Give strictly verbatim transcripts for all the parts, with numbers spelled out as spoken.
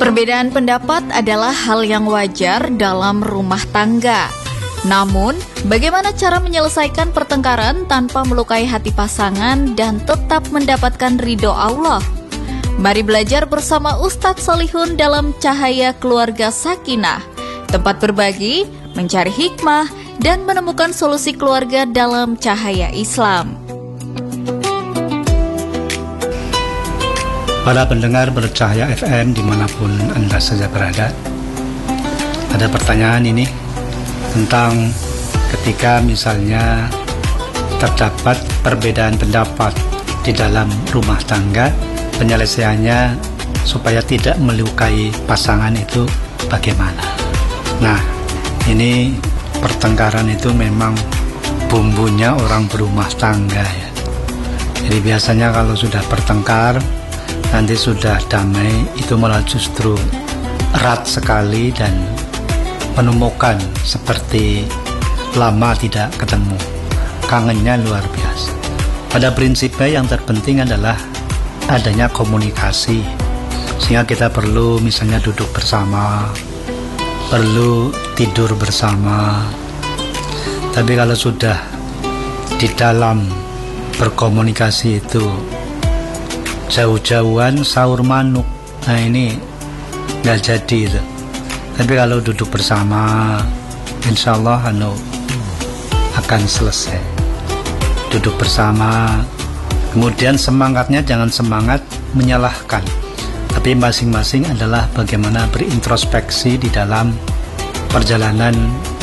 Perbedaan pendapat adalah hal yang wajar dalam rumah tangga. Namun, bagaimana cara menyelesaikan pertengkaran tanpa melukai hati pasangan dan tetap mendapatkan ridho Allah? Mari belajar bersama Ustadz Solihun dalam Cahaya Keluarga Sakinah. Tempat berbagi, mencari hikmah, dan menemukan solusi keluarga dalam cahaya Islam. Para pendengar Bercahaya F M dimanapun Anda saja berada, ada pertanyaan ini tentang ketika misalnya terdapat perbedaan pendapat di dalam rumah tangga, penyelesaiannya supaya tidak melukai pasangan itu bagaimana? Nah, ini pertengkaran itu memang bumbunya orang berumah tangga ya. Jadi biasanya kalau sudah bertengkar, nanti sudah damai, itu malah justru erat sekali dan menemukan seperti lama tidak ketemu. Kangennya luar biasa. Pada prinsipnya yang terpenting adalah adanya komunikasi, sehingga kita perlu misalnya duduk bersama, perlu tidur bersama. Tapi kalau sudah di dalam berkomunikasi itu jauh-jauhan sahur manuk, nah ini nggak jadi itu. Tapi kalau duduk bersama, insya Allah anu akan selesai. Duduk bersama, kemudian semangatnya jangan semangat menyalahkan, tapi masing-masing adalah bagaimana berintrospeksi di dalam perjalanan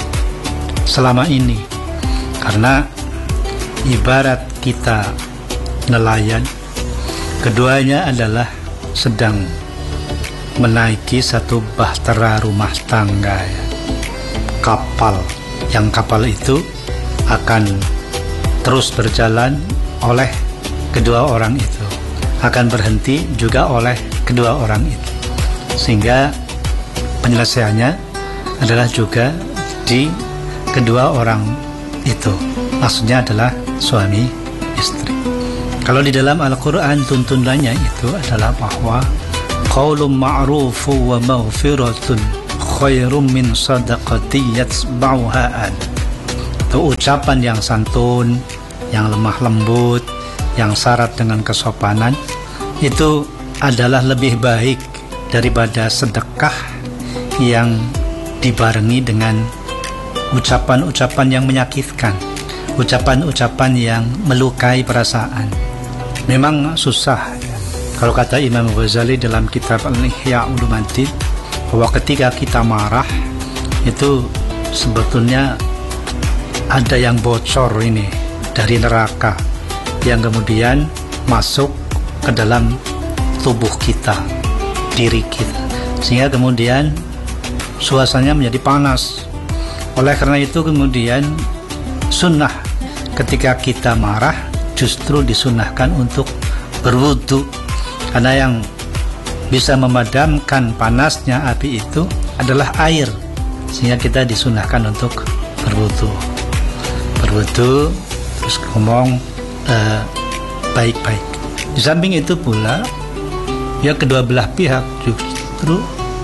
selama ini. Karena ibarat kita nelayan, keduanya adalah sedang menaiki satu bahtera rumah tangga ya. Kapal, yang kapal itu akan terus berjalan oleh kedua orang itu, akan berhenti juga oleh kedua orang itu, sehingga penyelesaiannya adalah juga di kedua orang itu, maksudnya adalah suami istri. Kalau di dalam Al-Quran tuntunannya itu adalah bahwa qaulun ma'rufu wa maghfiratun khairum min sadaqati yatsba'uha. Itu ucapan yang santun, yang lemah lembut, yang syarat dengan kesopanan, itu adalah lebih baik daripada sedekah yang dibarengi dengan ucapan-ucapan yang menyakitkan, ucapan-ucapan yang melukai perasaan. Memang susah. Kalau kata Imam Ghazali dalam kitab Al-Ihya Ulumuddin, bahwa ketika kita marah itu sebetulnya ada yang bocor ini dari neraka yang kemudian masuk ke dalam tubuh kita, diri kita, sehingga kemudian suasananya menjadi panas. Oleh karena itu kemudian sunnah ketika kita marah justru disunahkan untuk berwudu, karena yang bisa memadamkan panasnya api itu adalah air, sehingga kita disunahkan untuk berwudu. Berwudu terus ngomong uh, baik-baik. Di samping itu pula, ya kedua belah pihak justru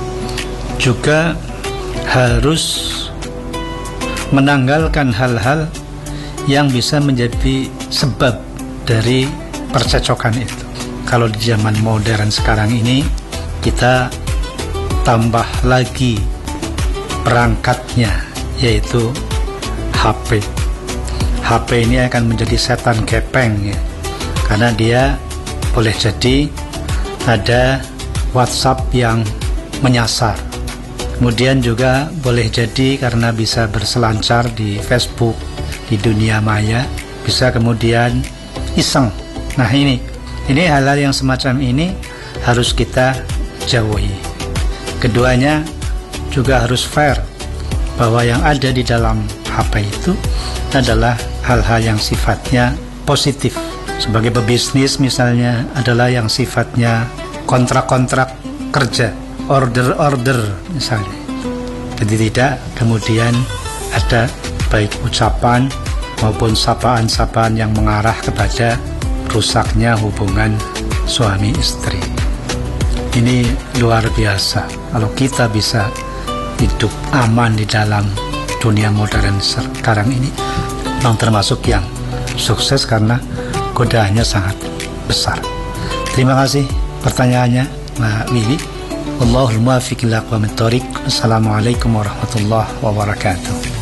juga harus menanggalkan hal-hal yang bisa menjadi sebab dari percecokan itu. Kalau di zaman modern sekarang ini, kita tambah lagi perangkatnya, yaitu H P. H P ini akan menjadi setan gepeng ya, karena dia boleh jadi ada WhatsApp yang menyasar, kemudian juga boleh jadi karena bisa berselancar di Facebook, di dunia maya, bisa kemudian iseng. Nah ini ini hal-hal yang semacam ini harus kita jauhi. Keduanya juga harus fair, bahwa yang ada di dalam H P itu adalah hal-hal yang sifatnya positif. Sebagai pebisnis misalnya adalah yang sifatnya kontrak-kontrak kerja, order-order misalnya. Jadi tidak kemudian ada baik ucapan maupun sapaan-sapaan yang mengarah kepada rusaknya hubungan suami istri. Ini luar biasa. Kalau kita bisa hidup aman di dalam dunia modern sekarang ini, memang termasuk yang sukses karena godaannya sangat besar. Terima kasih pertanyaannya Mbak Willy. Wallahul muwaffiq ila aqwamit thoriq. Assalamualaikum warahmatullahi wabarakatuh.